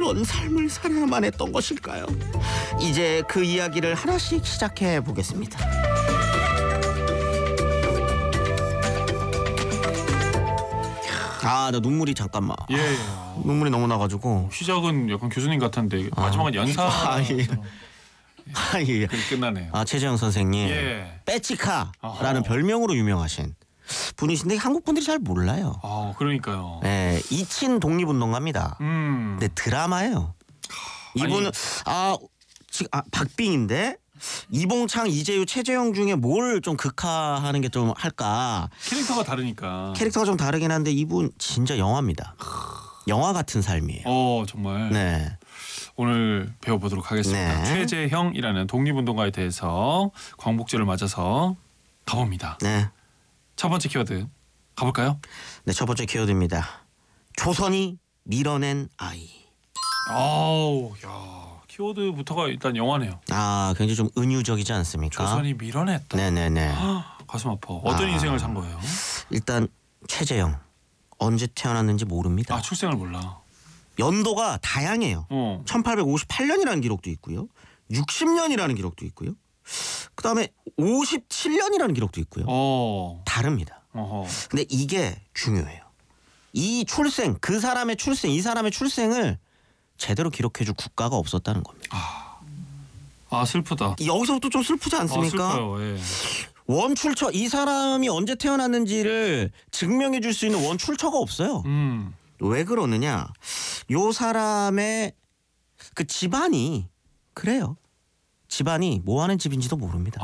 어떤 삶을 살아야만 했던 것일까요? 이제 그 이야기를 하나씩 시작해 보겠습니다. 나 눈물이 잠깐만. 예. 눈물이 너무 나가지고. 시작은 약간 교수님 같은데 마지막은 연사. 예. 끝나네요. 최재형 선생님. 예. 빼치카라는 별명으로 유명하신 분이신데 한국 분들이 잘 몰라요. 그러니까요. 네, 이친 독립운동가입니다. 근데 드라마예요. 이분은 박빙인데 이봉창, 이재유, 최재형 중에 뭘 좀 극화하는 게 좀 할까? 캐릭터가 다르니까. 캐릭터가 좀 다르긴 한데 이분 진짜 영화입니다. 영화 같은 삶이에요. 정말. 네. 오늘 배워보도록 하겠습니다. 네. 최재형이라는 독립운동가에 대해서 광복절을 맞아서 가봅니다. 네. 첫 번째 키워드 가볼까요? 네, 첫 번째 키워드입니다. 조선이 밀어낸 아이. 키워드부터가 일단 영화네요. 굉장히 좀 은유적이지 않습니까? 조선이 밀어냈다. 네네네. 가슴 아파. 어떤 인생을 산 거예요? 일단 최재형 언제 태어났는지 모릅니다. 출생을 몰라. 연도가 다양해요. 1858년이라는 기록도 있고요. 60년이라는 기록도 있고요. 그다음에 57년이라는 기록도 있고요. 다릅니다. 근데 이게 중요해요. 이 출생, 그 사람의 출생, 이 사람의 출생을 제대로 기록해줄 국가가 없었다는 겁니다. 슬프다. 여기서부터 좀 슬프지 않습니까? 슬퍼요. 예. 원출처, 이 사람이 언제 태어났는지를 증명해줄 수 있는 원출처가 없어요. 왜 그러느냐? 요 사람의 그 집안이 그래요. 집안이 뭐 하는 집인지도 모릅니다.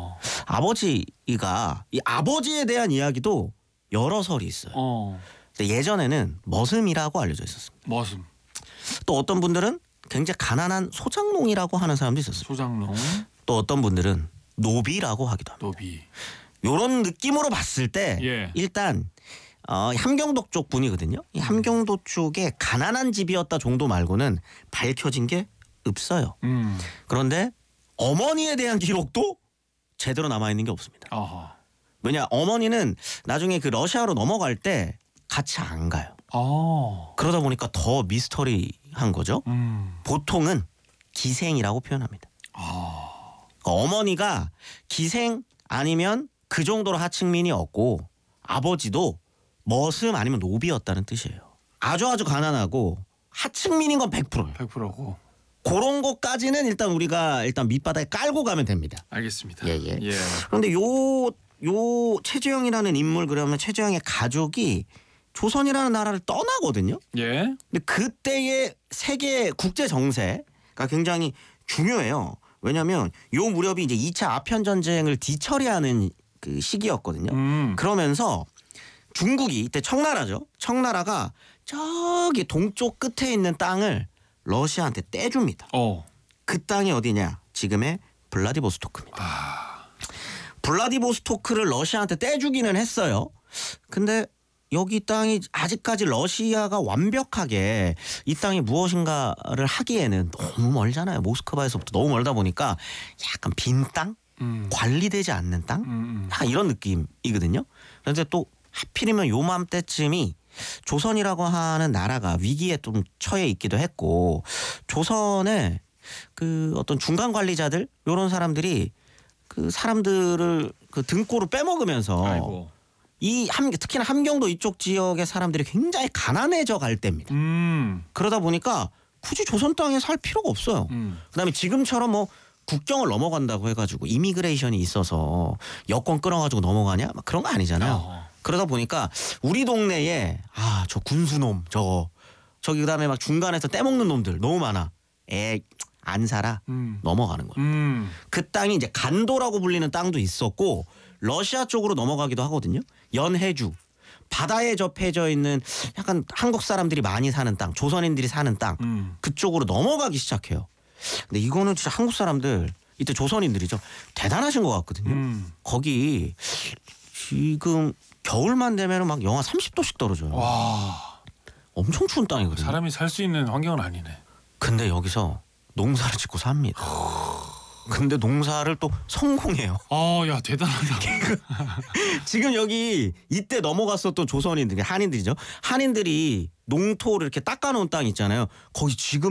아버지가 이 아버지에 대한 이야기도 여러 설이 있어요. 근데 예전에는 머슴이라고 알려져 있었습니다. 머슴. 또 어떤 분들은 굉장히 가난한 소장농이라고 하는 사람도 있었습니다. 소장농. 또 어떤 분들은 노비라고 하기도 합니다. 노비. 요런 느낌으로 봤을 때 일단 함경도 쪽 분이거든요. 이 함경도 쪽에 가난한 집이었다 정도 말고는 밝혀진 게 없어요. 그런데 어머니에 대한 기록도 제대로 남아있는 게 없습니다. 왜냐, 어머니는 나중에 그 러시아로 넘어갈 때 같이 안 가요. 그러다 보니까 더 미스터리한 거죠. 보통은 기생이라고 표현합니다. 그러니까 어머니가 기생 아니면 그 정도로 하층민이었고 아버지도 머슴 아니면 노비였다는 뜻이에요. 아주 가난하고 하층민인 건 100%예요. 100%고. 그런 것까지는 우리가 밑바닥에 깔고 가면 됩니다. 알겠습니다. 예. 그런데 요 최재형이라는 인물, 그러면 최재형의 가족이 조선이라는 나라를 떠나거든요. 예. 근데 그때의 세계 국제 정세가 굉장히 중요해요. 왜냐하면 요 무렵이 이제 2차 아편 전쟁을 뒤처리하는 그 시기였거든요. 그러면서 중국이 이때 청나라죠. 청나라가 저기 동쪽 끝에 있는 땅을 러시아한테 떼줍니다. 그 땅이 어디냐? 지금의 블라디보스토크입니다. 블라디보스토크를 러시아한테 떼주기는 했어요. 근데 여기 땅이 아직까지 러시아가 완벽하게 이 땅이 무엇인가를 하기에는 너무 멀잖아요. 모스크바에서부터 너무 멀다 보니까 약간 빈 땅? 관리되지 않는 땅? 약간 이런 느낌이거든요. 그런데 또 하필이면 요맘때쯤이 조선이라고 하는 나라가 위기에 좀 처해 있기도 했고, 조선의 그 어떤 중간 관리자들 이런 사람들이 그 사람들을 그 등골을 빼먹으면서 특히나 함경도 이쪽 지역의 사람들이 굉장히 가난해져 갈 때입니다. 그러다 보니까 굳이 조선 땅에 살 필요가 없어요. 그다음에 지금처럼 뭐 국경을 넘어간다고 해가지고 이미그레이션이 있어서 여권 끌어가지고 넘어가냐? 막 그런 거 아니잖아요. 그러다 보니까 우리 동네에 저 군수놈 저기 그다음에 막 중간에서 떼먹는 놈들 너무 많아. 안 살아. 넘어가는 거예요. 그 땅이 이제 간도라고 불리는 땅도 있었고 러시아 쪽으로 넘어가기도 하거든요. 연해주. 바다에 접해져 있는 약간 한국 사람들이 많이 사는 땅, 조선인들이 사는 땅 그쪽으로 넘어가기 시작해요. 근데 이거는 진짜 한국 사람들 이때 조선인들이죠. 대단하신 것 같거든요. 거기 지금 겨울만 되면 막 영하 30도씩 떨어져요. 와, 엄청 추운 땅이거든요. 사람이 살 수 있는 환경은 아니네. 근데 여기서 농사를 짓고 삽니다. 근데 농사를 또 성공해요. 야, 대단하다. 지금 여기 이때 넘어갔었던 조선인들, 한인들이죠. 한인들이 농토를 이렇게 닦아놓은 땅 있잖아요. 거기 지금